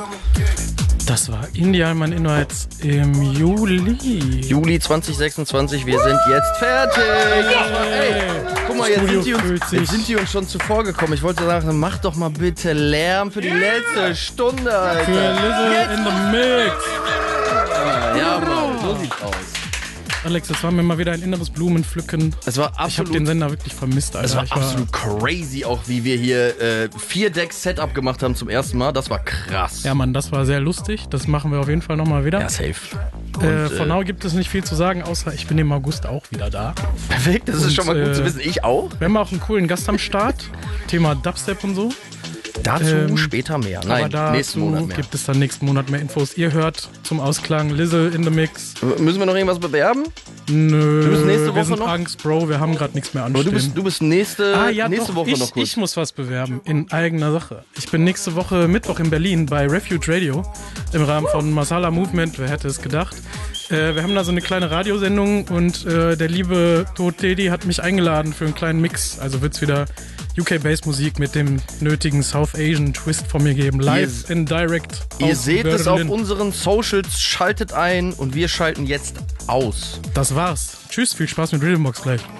Das war Indian Innoites im Juli. Juli 2026, wir sind jetzt fertig. Guck mal, jetzt sind die uns schon zuvor gekommen. Ich wollte sagen, mach doch mal bitte Lärm für die letzte Stunde, Alter. Für Lizzo in the Mix. Ja, Mann, so sieht's aus. Alex, das war mir mal wieder ein inneres Blumenpflücken. Es war absolut, ich habe den Sender wirklich vermisst, Alter. Es war absolut crazy, auch wie wir hier 4 Decks Setup gemacht haben zum ersten Mal. Das war krass. Ja, Mann, das war sehr lustig. Das machen wir auf jeden Fall nochmal wieder. Ja, safe. Von now gibt es nicht viel zu sagen, außer ich bin im August auch wieder da. Perfekt, das ist schon mal gut zu wissen. Ich auch. Wir haben auch einen coolen Gast am Start. Thema Dubstep und so. Dazu später mehr. Nein, nächsten Monat mehr. Gibt es dann nächsten Monat mehr Infos. Ihr hört zum Ausklang Lizzo in the Mix. Müssen wir noch irgendwas bewerben? Nö. Du bist nächste Woche wir sind noch? Angst, Bro. Wir haben gerade nichts mehr anstehen. Aber du bist nächste Woche noch kurz. Ich muss was bewerben in eigener Sache. Ich bin nächste Woche Mittwoch in Berlin bei Refuge Radio im Rahmen von Masala Movement. Wer hätte es gedacht? Wir haben da so eine kleine Radiosendung und der liebe Tod Teddy hat mich eingeladen für einen kleinen Mix. Also wird's wieder UK-Bass-Musik mit dem nötigen South Asian Twist von mir geben. Live in Direct. Ihr seht es auf unseren Socials, schaltet ein und wir schalten jetzt aus. Das war's. Tschüss, viel Spaß mit Rhythmbox gleich.